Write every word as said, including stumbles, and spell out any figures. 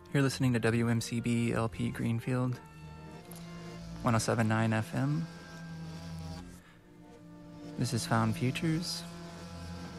You're listening to W M C B L P Greenfield, one oh seven point nine F M. This is Found Futures.